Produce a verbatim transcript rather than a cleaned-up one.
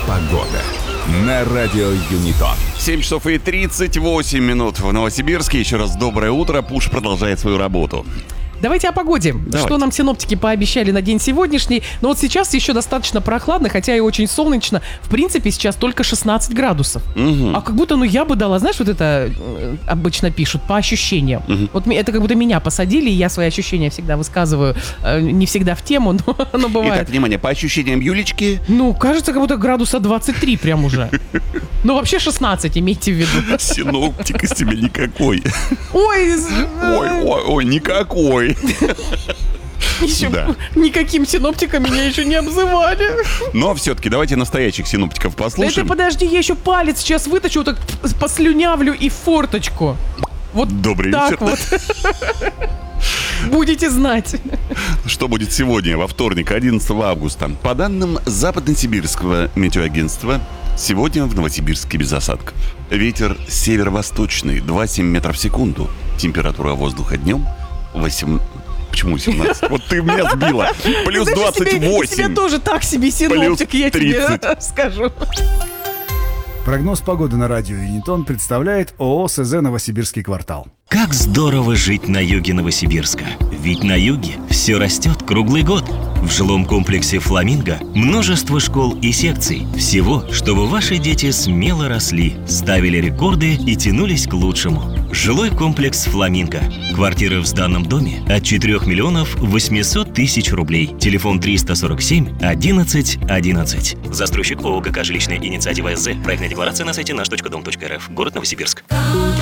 Погода на радио Юнитон. семь часов и тридцать восемь минут в Новосибирске. Еще раз доброе утро. Пуш продолжает свою работу. Давайте о погоде. Давайте. Что нам синоптики пообещали на день сегодняшний. Но вот сейчас еще достаточно прохладно, хотя и очень солнечно. В принципе, сейчас только шестнадцать градусов. Угу. А как будто, ну, я бы дала, знаешь, вот это э, обычно пишут, по ощущениям. Угу. Вот ми- это как будто меня посадили, и я свои ощущения всегда высказываю. Э, не всегда в тему, но, но бывает. Итак, внимание, по ощущениям Юлечки. Ну, кажется, как будто градуса двадцать три прям уже. Ну, вообще шестнадцать, имейте в виду. Синоптик из тебя никакой. Ой, Ой, ой, ой, никакой. еще Да. никаким синоптиком меня еще не обзывали. Но все-таки давайте настоящих синоптиков Да послушаем. это подожди, я еще палец сейчас вытащу, вот так послюнявлю и в форточку. Вот Добрый так вечер. вот. Будете знать. Что будет сегодня, во вторник, одиннадцатого августа? По данным Западносибирского метеоагентства, сегодня в Новосибирске без осадков. Ветер северо-восточный, два целых семь десятых метров в секунду. Температура воздуха днем восемь... Почему семнадцать? Вот ты меня сбила. Плюс Ты даже двадцать себе- восемь. Ты себе тоже так себе синоптик, Плюс я тебе тридцать. скажу. Прогноз погоды на радио Юнитон представляет ООО СЗ «Новосибирский квартал». Как здорово жить на юге Новосибирска. Ведь на юге все растет круглый год. В жилом комплексе «Фламинго» множество школ и секций. Всего, чтобы ваши дети смело росли, ставили рекорды и тянулись к лучшему. Жилой комплекс «Фламинго». Квартиры в сданном доме от четырех миллионов восемьсот тысяч рублей. Телефон триста сорок семь одиннадцать одиннадцать. Застройщик ООО ГК «Жилищная инициатива СЗ». Проектная декларация на сайте наш точка дом точка рф. Город Новосибирск.